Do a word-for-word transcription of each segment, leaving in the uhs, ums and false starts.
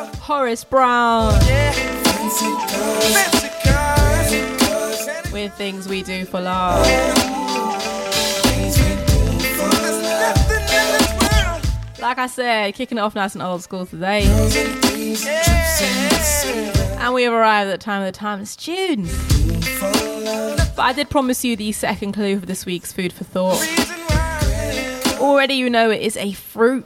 Horace Brown with Things We Do for Love. Like I said, kicking it off nice and old school today. And we have arrived at the time of the timeless tunes. But I did promise you the second clue for this week's Food for Thought. Already you know it is a fruit.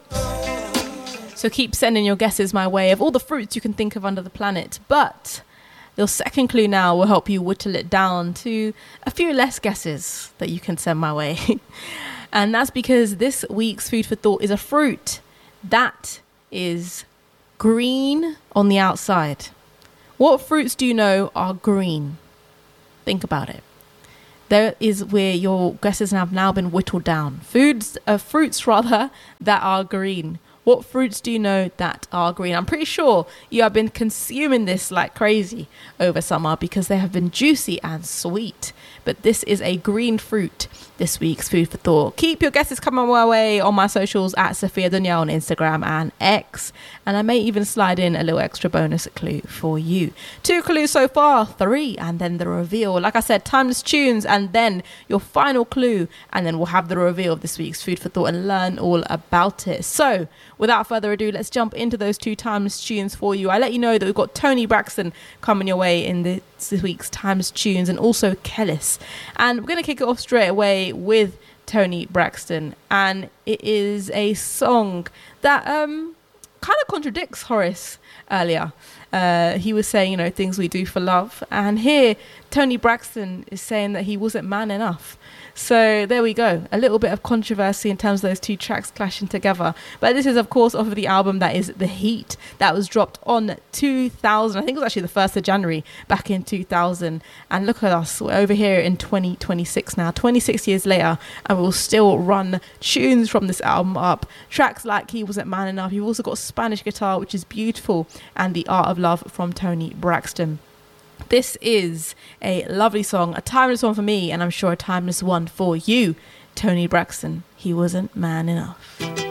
So keep sending your guesses my way of all the fruits you can think of under the planet. But your second clue now will help you whittle it down to a few less guesses that you can send my way. And that's because this week's Food for Thought is a fruit that is green on the outside. What fruits do you know are green? Think about it. There is where your guesses have now been whittled down. Foods, uh, fruits rather, that are green. What fruits do you know that are green? I'm pretty sure you have been consuming this like crazy over summer because they have been juicy and sweet. But this is a green fruit, this week's Food for Thought. Keep your guesses coming my way on my socials at Sophia Danielle on Instagram and X. And I may even slide in a little extra bonus clue for you. Two clues so far, three, and then the reveal. Like I said, timeless tunes and then your final clue. And then we'll have the reveal of this week's Food for Thought and learn all about it. So without further ado, let's jump into those two timeless tunes for you. I let you know that we've got Toni Braxton coming your way in this, this week's timeless tunes and also Kelis. And we're going to kick it off straight away with Toni Braxton. And it is a song that um, kind of contradicts Horace earlier. Uh, he was saying, you know, things we do for love. And here, Toni Braxton is saying that he wasn't man enough. So there we go. A little bit of controversy in terms of those two tracks clashing together. But this is, of course, off of the album that is The Heat. That was dropped on two thousand. I think it was actually the first of January back in two thousand. And look at us. We're over here in twenty twenty-six now. twenty-six years later. And we'll still run tunes from this album up. Tracks like He Wasn't Man Enough. You've also got Spanish Guitar, which is beautiful. And The Art of Love from Toni Braxton. This is a lovely song, a timeless one for me, and I'm sure a timeless one for you. Toni Braxton, He Wasn't Man Enough.